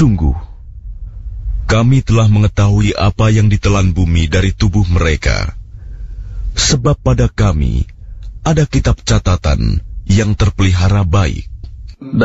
Sungguh, kami telah mengetahui apa yang ditelan bumi dari tubuh mereka, sebab pada kami ada kitab catatan yang terpelihara baik.